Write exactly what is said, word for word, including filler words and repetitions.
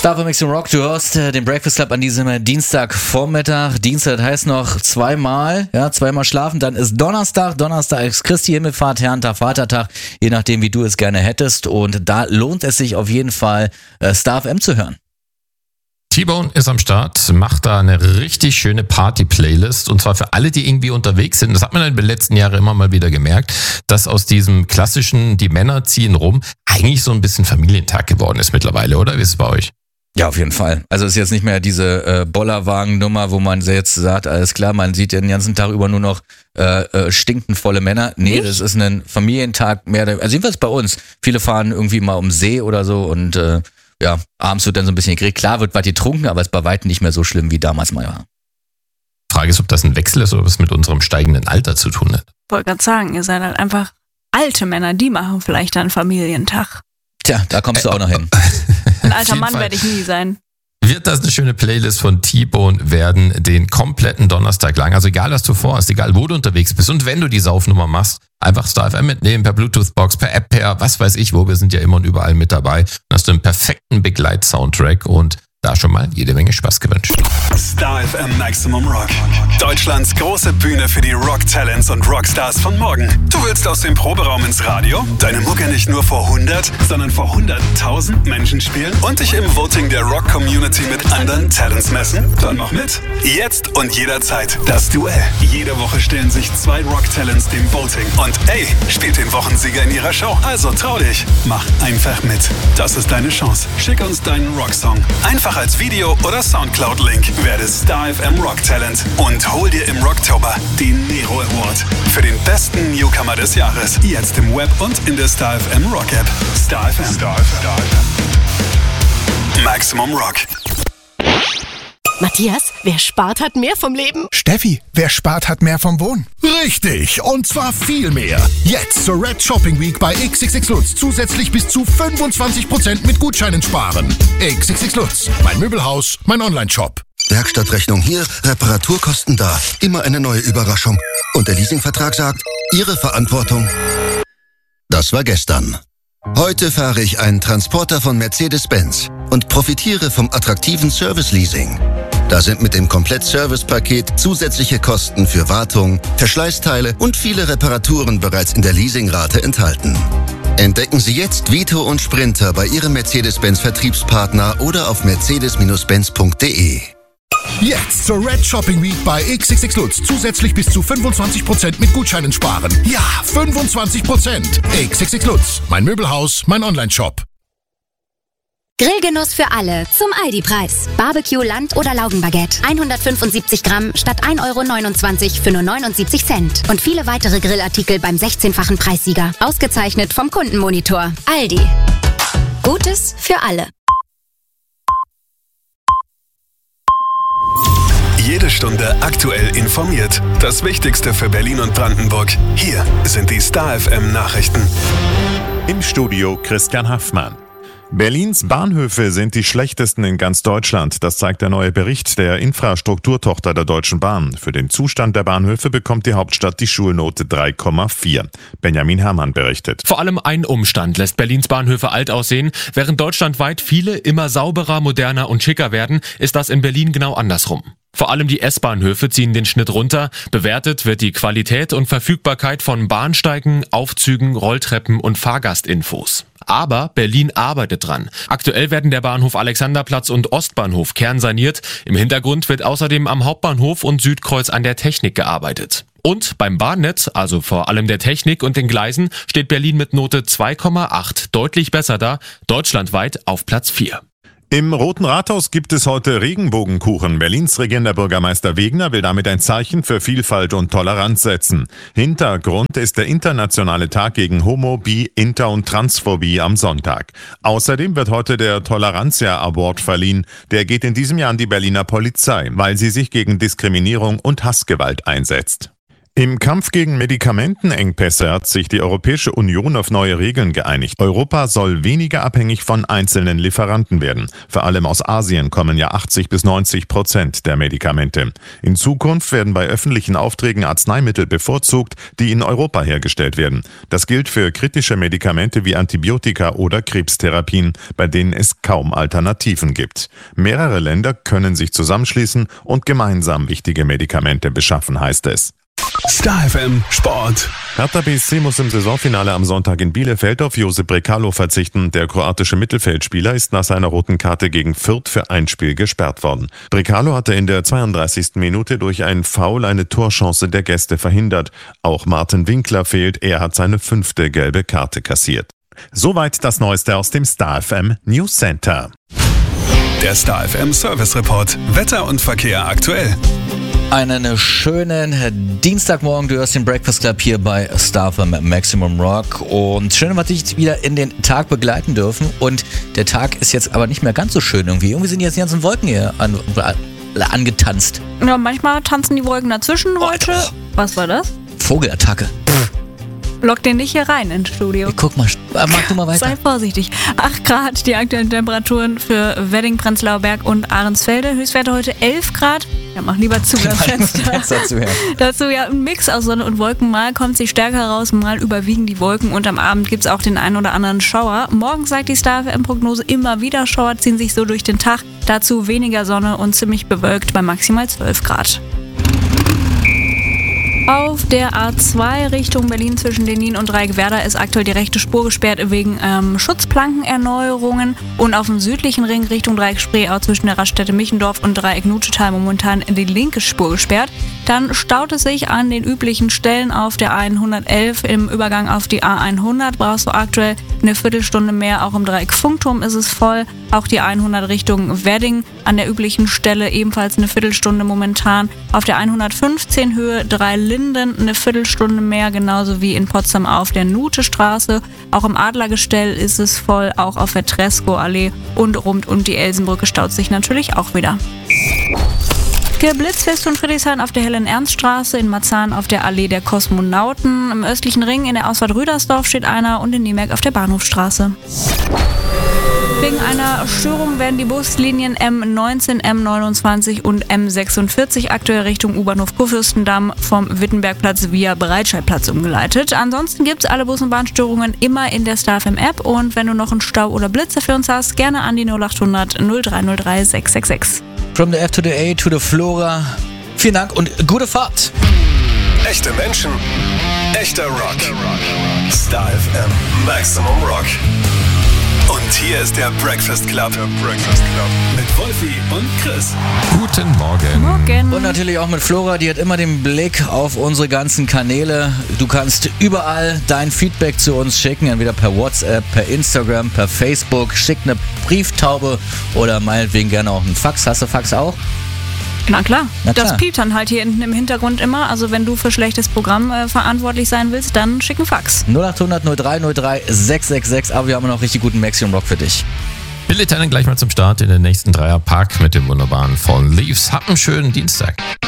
Star F M Mix Rock, du hörst äh, den Breakfast Club an diesem Dienstagvormittag. Dienstag heißt noch zweimal, ja, zweimal schlafen, dann ist Donnerstag. Donnerstag ist Christi Himmelfahrt, Herrentag, Vatertag, je nachdem, wie du es gerne hättest. Und da lohnt es sich auf jeden Fall, äh, Star F M zu hören. T-Bone ist am Start, macht da eine richtig schöne Party-Playlist und zwar für alle, die irgendwie unterwegs sind. Das hat man in den letzten Jahren immer mal wieder gemerkt, dass aus diesem klassischen, die Männer ziehen rum, eigentlich so ein bisschen Familientag geworden ist mittlerweile, oder? Wie ist es bei euch? Ja, auf jeden Fall. Also es ist jetzt nicht mehr diese äh, Bollerwagen-Nummer, wo man jetzt sagt, alles klar, man sieht den ganzen Tag über nur noch äh, äh, stinkend volle Männer. Nee, nicht? Das ist ein Familientag mehr, also jedenfalls bei uns. Viele fahren irgendwie mal um See oder so und äh, ja, abends wird dann so ein bisschen gekriegt. Klar wird was getrunken, aber es ist bei weitem nicht mehr so schlimm, wie damals mal war. Frage ist, ob das ein Wechsel ist oder was mit unserem steigenden Alter zu tun hat. Ich wollte gerade sagen, ihr seid halt einfach alte Männer, die machen vielleicht einen Familientag. Tja, da kommst du auch noch hin. Ein alter Mann werde ich nie sein. Wird das eine schöne Playlist von T-Bone werden, den kompletten Donnerstag lang. Also egal, was du vorhast, egal, wo du unterwegs bist. Und wenn du die Saufnummer machst, einfach Star F M mitnehmen, per Bluetooth-Box, per App, per was weiß ich wo. Wir sind ja immer und überall mit dabei. Dann hast du einen perfekten Begleit-Soundtrack und da schon mal jede Menge Spaß gewünscht. Star F M Maximum Rock. Deutschlands große Bühne für die Rock-Talents und Rockstars von morgen. Du willst aus dem Proberaum ins Radio, deine Mucke nicht nur vor hundert, sondern vor hunderttausend Menschen spielen und dich im Voting der Rock-Community mit anderen Talents messen? Dann mach mit. Jetzt und jederzeit das Duell. Jede Woche stellen sich zwei Rock-Talents dem Voting. Und ey, spielt den Wochensieger in ihrer Show. Also trau dich. Mach einfach mit. Das ist deine Chance. Schick uns deinen Rocksong. Einfach als Video oder Soundcloud-Link. Werde Star F M Rock Talent und hol dir im Rocktober den Nero Award für den besten Newcomer des Jahres. Jetzt im Web und in der Star F M Rock App. Star F M. Star F M. Maximum Rock. Matthias, wer spart, hat mehr vom Leben. Steffi, wer spart, hat mehr vom Wohnen. Richtig, und zwar viel mehr. Jetzt zur Red Shopping Week bei X X X Lutz zusätzlich bis zu fünfundzwanzig Prozent mit Gutscheinen sparen. X X X Lutz, mein Möbelhaus, mein Online-Shop. Werkstattrechnung hier, Reparaturkosten da. Immer eine neue Überraschung. Und der Leasingvertrag sagt, Ihre Verantwortung. Das war gestern. Heute fahre ich einen Transporter von Mercedes-Benz und profitiere vom attraktiven Service-Leasing. Da sind mit dem Komplett-Service-Paket zusätzliche Kosten für Wartung, Verschleißteile und viele Reparaturen bereits in der Leasingrate enthalten. Entdecken Sie jetzt Vito und Sprinter bei Ihrem Mercedes-Benz-Vertriebspartner oder auf mercedes Benz punkt de. Jetzt zur Red Shopping Week bei X X X Lutz zusätzlich bis zu fünfundzwanzig Prozent mit Gutscheinen sparen. Ja, fünfundzwanzig Prozent. X X X Lutz, mein Möbelhaus, mein Online-Shop. Grillgenuss für alle zum Aldi-Preis. Barbecue, Land- oder Laugenbaguette. hundertfünfundsiebzig Gramm statt ein Euro neunundzwanzig für nur neunundsiebzig Cent. Und viele weitere Grillartikel beim sechzehnfachen Preissieger. Ausgezeichnet vom Kundenmonitor. Aldi. Gutes für alle. Jede Stunde aktuell informiert. Das Wichtigste für Berlin und Brandenburg. Hier sind die Star F M Nachrichten. Im Studio Christian Haffmann. Berlins Bahnhöfe sind die schlechtesten in ganz Deutschland. Das zeigt der neue Bericht der Infrastrukturtochter der Deutschen Bahn. Für den Zustand der Bahnhöfe bekommt die Hauptstadt die Schulnote drei Komma vier. Benjamin Herrmann berichtet. Vor allem ein Umstand lässt Berlins Bahnhöfe alt aussehen. Während deutschlandweit viele immer sauberer, moderner und schicker werden, ist das in Berlin genau andersrum. Vor allem die S-Bahnhöfe ziehen den Schnitt runter. Bewertet wird die Qualität und Verfügbarkeit von Bahnsteigen, Aufzügen, Rolltreppen und Fahrgastinfos. Aber Berlin arbeitet dran. Aktuell werden der Bahnhof Alexanderplatz und Ostbahnhof kernsaniert. Im Hintergrund wird außerdem am Hauptbahnhof und Südkreuz an der Technik gearbeitet. Und beim Bahnnetz, also vor allem der Technik und den Gleisen, steht Berlin mit Note zwei Komma acht deutlich besser da, deutschlandweit auf Platz vier. Im Roten Rathaus gibt es heute Regenbogenkuchen. Berlins regierender Bürgermeister Wegner will damit ein Zeichen für Vielfalt und Toleranz setzen. Hintergrund ist der internationale Tag gegen Homo-, Bi-, Inter- und Transphobie am Sonntag. Außerdem wird heute der Tolerantia Award verliehen. Der geht in diesem Jahr an die Berliner Polizei, weil sie sich gegen Diskriminierung und Hassgewalt einsetzt. Im Kampf gegen Medikamentenengpässe hat sich die Europäische Union auf neue Regeln geeinigt. Europa soll weniger abhängig von einzelnen Lieferanten werden. Vor allem aus Asien kommen ja achtzig bis neunzig Prozent der Medikamente. In Zukunft werden bei öffentlichen Aufträgen Arzneimittel bevorzugt, die in Europa hergestellt werden. Das gilt für kritische Medikamente wie Antibiotika oder Krebstherapien, bei denen es kaum Alternativen gibt. Mehrere Länder können sich zusammenschließen und gemeinsam wichtige Medikamente beschaffen, heißt es. Star F M Sport. Hertha B S C muss im Saisonfinale am Sonntag in Bielefeld auf Josip Brekalo verzichten. Der kroatische Mittelfeldspieler ist nach seiner roten Karte gegen Fürth für ein Spiel gesperrt worden. Brekalo hatte in der zweiunddreißigsten Minute durch einen Foul eine Torchance der Gäste verhindert. Auch Martin Winkler fehlt, er hat seine fünfte gelbe Karte kassiert. Soweit das Neueste aus dem Star F M News Center. Der Star F M Service Report. Wetter und Verkehr aktuell. Einen schönen Dienstagmorgen, du hörst den Breakfast Club hier bei Star F M Maximum Rock und schön, dass wir dich wieder in den Tag begleiten dürfen und der Tag ist jetzt aber nicht mehr ganz so schön irgendwie. Irgendwie sind jetzt die ganzen Wolken hier an, angetanzt. Ja, manchmal tanzen die Wolken dazwischen heute. Oh. Was war das? Vogelattacke. Lock den nicht hier rein ins Studio. Ich guck mal, mach du mal weiter. Sei vorsichtig. acht Grad die aktuellen Temperaturen für Wedding, Prenzlauer Berg und Ahrensfelde. Höchstwerte heute elf Grad. Ja, mach lieber zu das Fenster. zu, ja. Dazu ja ein Mix aus Sonne und Wolken. Mal kommt sie stärker raus, mal überwiegen die Wolken und am Abend gibt es auch den einen oder anderen Schauer. Morgen sagt die Star F M-Prognose immer wieder Schauer, ziehen sich so durch den Tag. Dazu weniger Sonne und ziemlich bewölkt bei maximal zwölf Grad. Auf der A zwei Richtung Berlin zwischen Lenin und Dreieckwerder ist aktuell die rechte Spur gesperrt wegen ähm, Schutzplankenerneuerungen und auf dem südlichen Ring Richtung Dreieck Spreeau zwischen der Raststätte Michendorf und Dreieck Nutetal momentan die linke Spur gesperrt. Dann staut es sich an den üblichen Stellen auf der A hundertelf im Übergang auf die A hundert. Brauchst du aktuell eine Viertelstunde mehr. Auch im Dreieck Funkturm ist es voll. Auch die A hundert Richtung Wedding an der üblichen Stelle ebenfalls eine Viertelstunde momentan. Auf der hundertfünfzehn Höhe drei Linden eine Viertelstunde mehr, genauso wie in Potsdam auf der Nutestraße. Auch im Adlergestell ist es voll, auch auf der Tresco-Allee und rund um die Elsenbrücke staut sich natürlich auch wieder. Geblitzt wirst du in Friedrichshain auf der Helen-Ernst-Straße, in Marzahn auf der Allee der Kosmonauten, im östlichen Ring in der Ausfahrt Rüdersdorf steht einer und in Niemerk auf der Bahnhofstraße. Wegen einer Störung werden die Buslinien M neunzehn, M neunundzwanzig und M sechsundvierzig aktuell Richtung U-Bahnhof Kurfürstendamm vom Wittenbergplatz via Breitscheidplatz umgeleitet. Ansonsten gibt es alle Bus- und Bahnstörungen immer in der Star F M App und wenn du noch einen Stau oder Blitzer für uns hast, gerne an die null achthundert null drei null drei sechs sechs sechs. From the F to the A to the Flora. Vielen Dank und gute Fahrt. Echte Menschen, echter Rock. Star F M Maximum Rock. Und hier ist der Breakfast Club. Der Breakfast Club. Mit Wolfi und Chris. Guten Morgen. Morgen. Und natürlich auch mit Flora, die hat immer den Blick auf unsere ganzen Kanäle. Du kannst überall dein Feedback zu uns schicken, entweder per WhatsApp, per Instagram, per Facebook. Schick eine Brieftaube oder meinetwegen gerne auch einen Fax. Hast du Fax auch? Na klar. Na klar. Das piept dann halt hier hinten im Hintergrund immer. Also wenn du für schlechtes Programm äh, verantwortlich sein willst, dann schick einen Fax. null achthundert null drei null drei sechs sechs sechs. Aber wir haben noch richtig guten Maximum Rock für dich. Billy Tannen gleich mal zum Start in den nächsten Dreierpack mit dem wunderbaren Fallen Leaves. Habt einen schönen Dienstag.